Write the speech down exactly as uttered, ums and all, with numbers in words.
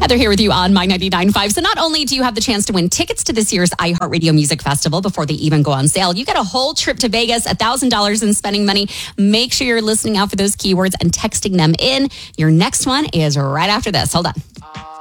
Heather here with you on My ninety-nine point five. So not only do you have the chance to win tickets to this year's iHeartRadio Music Festival before they even go on sale, you get a whole trip to Vegas, one thousand dollars in spending money. Make sure you're listening out for those keywords and texting them in. Your next one is right after this. Hold on.